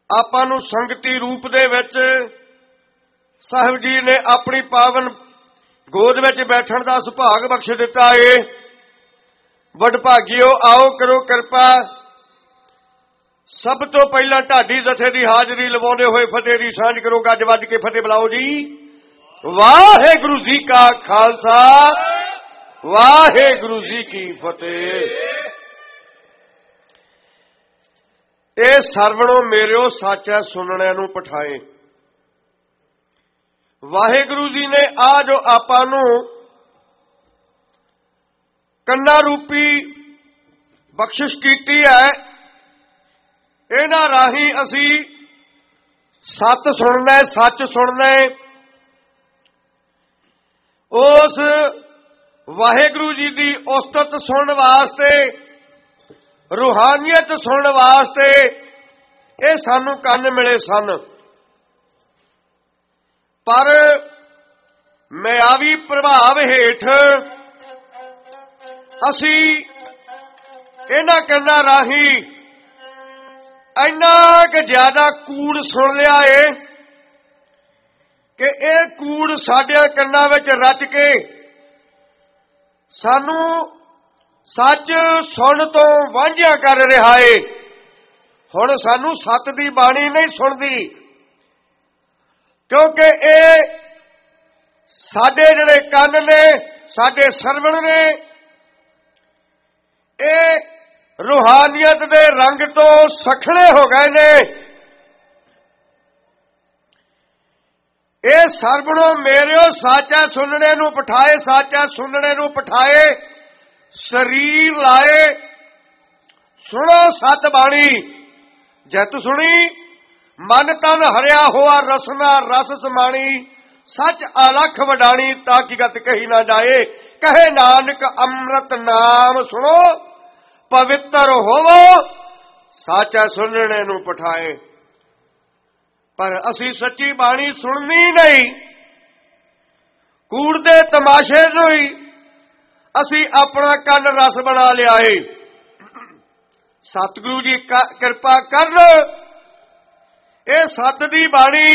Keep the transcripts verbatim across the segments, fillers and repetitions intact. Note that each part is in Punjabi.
ਆਪਾਂ ਨੂੰ ਸੰਗਤੀ ਰੂਪ ਦੇ ਵਿੱਚ ਸਾਹਿਬ ਜੀ ਨੇ ਆਪਣੀ ਪਾਵਨ ਗੋਦ ਵਿੱਚ ਬੈਠਣ ਦਾ ਸੁਭਾਗ ਬਖਸ਼ ਦਿੱਤਾ ਏ। ਵਡਭਾਗਿਓ ਆਓ ਕਰੋ ਕਿਰਪਾ। ਸਭ ਤੋਂ ਪਹਿਲਾਂ ਢਾਡੀ ਜਥੇ ਦੀ ਹਾਜ਼ਰੀ ਲਵਾਉਂਦੇ ਹੋਏ ਫਤਿਹ ਦੀ ਸਾਂਝ ਕਰੋ। ਗੱਜ ਵੱਜ ਕੇ ਫਤਿਹ ਬੁਲਾਓ ਜੀ। ਵਾਹਿਗੁਰੂ ਜੀ ਕਾ ਖਾਲਸਾ, ਵਾਹਿਗੁਰੂ ਜੀ ਕੀ ਫਤਿਹ। ਇਹ ਸਰਵਣੋ ਮੇਰਿਓ ਸਾਚਾ ਸੁਣਨਿਆਂ ਨੂੰ ਪਠਾਏ। ਵਾਹਿਗੁਰੂ ਜੀ ਨੇ ਆ ਜੋ ਆਪਾਂ ਨੂੰ ਕੰਨਾਂ ਰੂਪੀ ਬਖਸ਼ਿਸ਼ ਕੀਤੀ ਹੈ, ਇਹਨਾਂ ਰਾਹੀਂ ਅਸੀਂ ਸੱਚ ਸੁਣਨਾ, ਸੱਚ ਸੁਣਨਾ। ਉਸ ਵਾਹਿਗੁਰੂ ਜੀ ਦੀ ਉਸਤਤ ਸੁਣਨ ਵਾਸਤੇ, ਰੂਹਾਨੀਅਤ ਸੁਣਨ ਵਾਸਤੇ ਇਹ ਸਾਨੂੰ ਕੰਨ ਮਿਲੇ ਸਨ। ਪਰ ਮਾयावी ਪ੍ਰਭਾਵ ਹੇਠ ਅਸੀਂ ਇਹਨਾਂ ਕੰਨਾਂ ਰਾਹੀਂ ਇੰਨਾ ਕਿ ਜ਼ਿਆਦਾ ਕੂੜ ਸੁਣ ਲਿਆ ਏ ਕਿ ਇਹ ਕੂੜ ਸਾਡੇ ਕੰਨਾਂ ਵਿੱਚ ਰਚ ਕੇ ਸਾਨੂੰ ਸੱਚ ਸੁਣ ਤੋਂ ਵਾਂਝਿਆ ਕਰ ਰਿਹਾ ਏ। ਹੁਣ ਸਾਨੂੰ ਸੱਤ ਦੀ ਬਾਣੀ ਨਹੀਂ ਸੁਣਦੀ, ਕਿਉਂਕਿ ਇਹ ਸਾਡੇ ਜਿਹੜੇ ਕੰਨ ਨੇ, ਸਾਡੇ ਸਰਵਣ ਨੇ, ਇਹ ਰੂਹਾਨੀਅਤ ਦੇ ਰੰਗ ਤੋਂ ਸਖਣੇ ਹੋ ਗਏ ਨੇ। ਇਹ ਸਰਵਣੋ ਮੇਰਿਓ ਸਾਚਾ ਸੁਣਨੇ ਨੂੰ ਪਠਾਏ, ਸਾਚਾ ਸੁਣਨੇ ਨੂੰ ਪਠਾਏ। ਸਰੀਰ ਲਾਏ ਸੁਣੋ ਸਤ ਬਾਣੀ। ਜਿਤ ਸੁਣੀ ਮਨ ਤਨ ਹਰਿਆ ਹੋਆ ਰਸਨਾ ਰਸ ਸਮਾਣੀ। ਸੱਚ ਅਲਖ ਵਡਾਣੀ ਤਾਂ ਕੀ ਗਤ ਕਹੀ ਨਾ ਜਾਏ। ਕਹੇ ਨਾਨਕ ਅੰਮ੍ਰਿਤ ਨਾਮ ਸੁਣੋ ਪਵਿੱਤਰ ਹੋਵੋ। ਸਾਚਾ ਸੁਣਨੇ ਨੂੰ ਪਠਾਏ। ਪਰ ਅਸੀਂ ਸੱਚੀ ਬਾਣੀ ਸੁਣਨੀ ਨਹੀਂ, ਕੂੜ ਦੇ ਤਮਾਸ਼ੇ ਨੂੰ ਹੀ ਅਸੀਂ ਆਪਣਾ ਕੰਨ ਰਸ ਬਣਾ ਲਿਆ ਏ। ਸਤਿਗੁਰੂ ਜੀ ਕਿਰਪਾ ਕਰਨ, ਇਹ ਸੱਤ ਦੀ ਬਾਣੀ,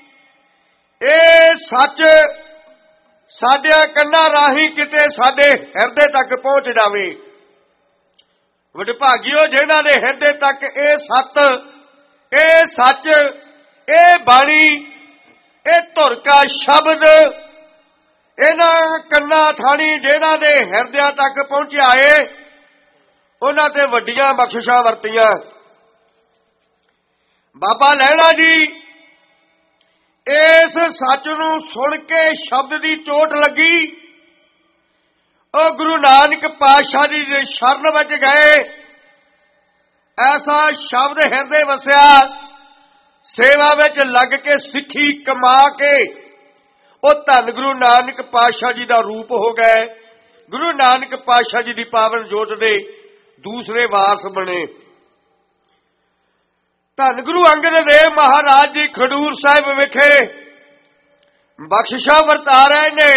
ਇਹ ਸੱਚ ਸਾਡੇ ਕੰਨਾਂ ਰਾਹੀਂ ਕਿਤੇ ਸਾਡੇ ਹਿਰਦੇ ਤੱਕ ਪਹੁੰਚ ਜਾਵੇ। ਵਡਭਾਗਿਓ ਜਿਨ੍ਹਾਂ ਦੇ ਹਿਰਦੇ ਤੱਕ ਇਹ ਸੱਤ, ਇਹ ਸੱਚ, ਇਹ ਬਾਣੀ, ਇਹ ਧੁਰ ਕਾ ਸ਼ਬਦ ਇਹਨਾਂ ਕੰਨਾਂ ਥਾਣੀ ਜਿਨ੍ਹਾਂ ਦੇ ਹਿਰਦਿਆਂ ਤੱਕ ਪਹੁੰਚਿਆ ਏ, ਉਹਨਾਂ ਤੇ ਵੱਡੀਆਂ ਬਖਸ਼ਿਸ਼ਾਂ ਵਰਤੀਆਂ। ਬਾਬਾ ਲਹਿਣਾ ਜੀ ਇਸ ਸੱਚ ਨੂੰ ਸੁਣ ਕੇ ਸ਼ਬਦ ਦੀ ਚੋਟ ਲੱਗੀ, ਉਹ ਗੁਰੂ ਨਾਨਕ ਪਾਤਸ਼ਾਹ ਜੀ ਦੇ ਸ਼ਰਨ ਵਿੱਚ ਗਏ। ਐਸਾ ਸ਼ਬਦ ਹਿਰਦੇ ਵਸਿਆ, ਸੇਵਾ ਵਿੱਚ ਲੱਗ ਕੇ ਸਿੱਖੀ ਕਮਾ ਕੇ ਉਹ ਧੰਨ ਗੁਰੂ ਨਾਨਕ ਪਾਤਸ਼ਾਹ ਜੀ ਦਾ ਰੂਪ ਹੋ ਗਏ। ਗੁਰੂ ਨਾਨਕ ਪਾਤਸ਼ਾਹ ਜੀ ਦੀ ਪਾਵਨ ਜੋਤ ਦੇ ਦੂਸਰੇ ਵਾਰਸ ਬਣੇ। ਧੰਨ ਗੁਰੂ ਅੰਗਦ ਦੇਵ ਮਹਾਰਾਜ ਜੀ ਖਡੂਰ ਸਾਹਿਬ ਵਿਖੇ ਬਖਸ਼ਿਸ਼ਾਂ ਵਰਤਾ ਰਹੇ ਨੇ,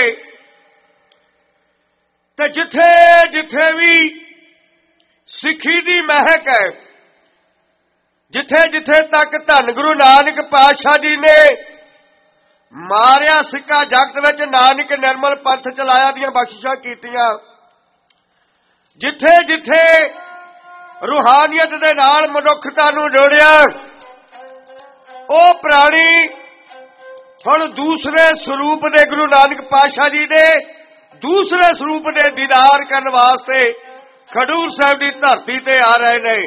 ਤੇ ਜਿੱਥੇ ਜਿੱਥੇ ਵੀ ਸਿੱਖੀ ਦੀ ਮਹਿਕ ਹੈ, ਜਿੱਥੇ ਜਿੱਥੇ ਤੱਕ ਧੰਨ ਗੁਰੂ ਨਾਨਕ ਪਾਤਸ਼ਾਹ ਜੀ ਨੇ ਮਾਰਿਆ ਸਿੱਕਾ ਜਗਤ ਵਿੱਚ ਨਾਨਕ ਨਿਰਮਲ ਪੰਥ ਚਲਾਇਆ ਦੀਆਂ ਬਖਸ਼ਿਸ਼ਾਂ ਕੀਤੀਆਂ। ਜਿੱਥੇ ਜਿੱਥੇ ਰੂਹਾਨੀਅਤ ਦੇ ਨਾਲ ਮਨੁੱਖਤਾ ਨੂੰ ਜੋੜਿਆ, ਉਹ ਪ੍ਰਾਣੀ ਹੁਣ ਦੂਸਰੇ ਸਰੂਪ ਦੇ ਗੁਰੂ ਨਾਨਕ ਪਾਤਸ਼ਾਹ ਜੀ ਦੇ ਦੂਸਰੇ ਸਰੂਪ ਦੇ ਦੀਦਾਰ ਕਰਨ ਵਾਸਤੇ ਖਡੂਰ ਸਾਹਿਬ ਦੀ ਧਰਤੀ ਤੇ ਆ ਰਹੇ ਨੇ।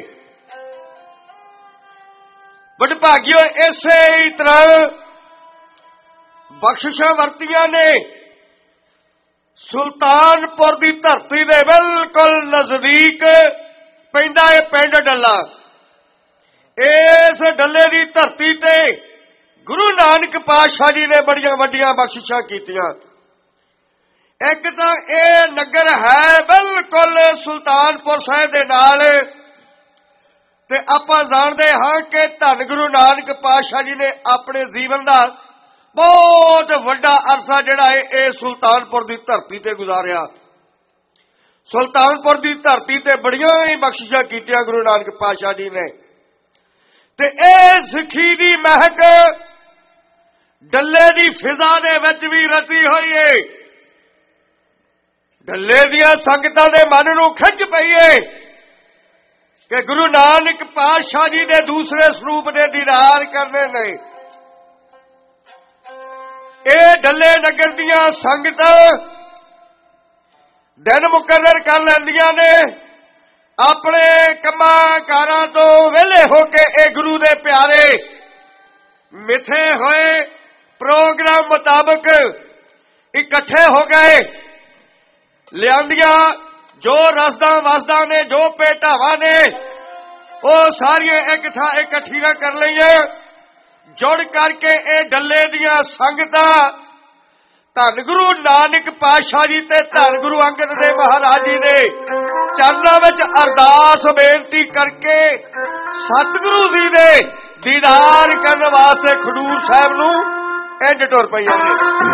ਵਡਭਾਗਿਓ ਇਸੇ ਹੀ ਤਰ੍ਹਾਂ ਬਖਸ਼ਿਸ਼ਾਂ ਵਰਤੀਆਂ ਨੇ। ਸੁਲਤਾਨਪੁਰ ਦੀ ਧਰਤੀ ਦੇ ਬਿਲਕੁਲ ਨਜ਼ਦੀਕ ਪੈਂਦਾ ਹੈ ਪਿੰਡ ਡੱਲਾ। ਇਸ ਡੱਲੇ ਦੀ ਧਰਤੀ ਤੇ ਗੁਰੂ ਨਾਨਕ ਪਾਤਸ਼ਾਹ ਜੀ ਨੇ ਬੜੀਆਂ ਵੱਡੀਆਂ ਬਖਸ਼ਿਸ਼ਾਂ ਕੀਤੀਆਂ। ਇੱਕ ਤਾਂ ਇਹ ਨਗਰ ਹੈ ਬਿਲਕੁਲ ਸੁਲਤਾਨਪੁਰ ਸਾਹਿਬ ਦੇ ਨਾਲ, ਤੇ ਆਪਾਂ ਜਾਣਦੇ ਹਾਂ ਕਿ ਧੰਨ ਗੁਰੂ ਨਾਨਕ ਪਾਤਸ਼ਾਹ ਜੀ ਨੇ ਆਪਣੇ ਜੀਵਨ ਦਾ ਬਹੁਤ ਵੱਡਾ ਅਰਸਾ ਜਿਹੜਾ ਹੈ ਇਹ ਸੁਲਤਾਨਪੁਰ ਦੀ ਧਰਤੀ ਤੇ ਗੁਜ਼ਾਰਿਆ। ਸੁਲਤਾਨਪੁਰ ਦੀ ਧਰਤੀ ਤੇ ਬੜੀਆਂ ਹੀ ਬਖਸ਼ਿਸ਼ਾਂ ਕੀਤੀਆਂ ਗੁਰੂ ਨਾਨਕ ਪਾਤਸ਼ਾਹ ਜੀ ਨੇ। ਤੇ ਇਹ ਸਿੱਖੀ ਦੀ ਮਹਿਕ ਡੱਲੇ ਦੀ ਫਿਜ਼ਾ ਦੇ ਵਿੱਚ ਵੀ ਰਚੀ ਹੋਈ ਏ। ਡੱਲੇ ਦੀਆਂ ਸੰਗਤਾਂ ਦੇ ਮਨ ਨੂੰ ਖਿੱਚ ਪਈ ਏ ਕਿ ਗੁਰੂ ਨਾਨਕ ਪਾਤਸ਼ਾਹ ਜੀ ਦੇ ਦੂਸਰੇ ਸਰੂਪ ਦੇ ਦੀਦਾਰ ਕਰਨੇ ਨੇ। ਇਹ ਡੱਲੇ ਨਗਰ ਦੀਆਂ ਸੰਗਤਾਂ ਦਿਨ ਮੁਕਰਰ ਕਰ ਲੈਂਦੀਆਂ ਨੇ, ਆਪਣੇ ਕੰਮਾਂ ਕਾਰਾਂ ਤੋਂ ਵਿਹਲੇ ਹੋ ਕੇ ਇਹ ਗੁਰੂ ਦੇ ਪਿਆਰੇ ਮਿੱਥੇ ਹੋਏ ਪ੍ਰੋਗਰਾਮ ਮੁਤਾਬਕ ਇਕੱਠੇ ਹੋ ਗਏ। ਲਿਆਂਦੀਆਂ ਜੋ ਰਸਦਾਂ ਵਸਦਾਂ ਨੇ, ਜੋ ਭੇਟਾਵਾਂ ਨੇ, ਉਹ ਸਾਰੀਆਂ ਇੱਕ ਥਾਂ ਇਕੱਠੀਆਂ ਕਰ ਲਈਆਂ। ਜੁੜ ਕਰਕੇ ਇਹ ਡੱਲੇ ਦੀਆਂ ਸੰਗਤਾਂ ਧੰਨ ਗੁਰੂ ਨਾਨਕ ਪਾਤਸ਼ਾਹ ਜੀ ਤੇ ਧੰਨ ਗੁਰੂ ਅੰਗਦ ਦੇਵ ਮਹਾਰਾਜ ਜੀ ਦੇ ਚਰਨਾਂ ਵਿੱਚ ਅਰਦਾਸ ਬੇਨਤੀ ਕਰਕੇ ਸਤਿਗੁਰੂ ਜੀ ਦੇ ਦੀਦਾਰ ਕਰਨ ਵਾਸਤੇ ਖਡੂਰ ਸਾਹਿਬ ਨੂੰ ਇੰਝ ਟੁਰ ਪਈਆਂ ਨੇ।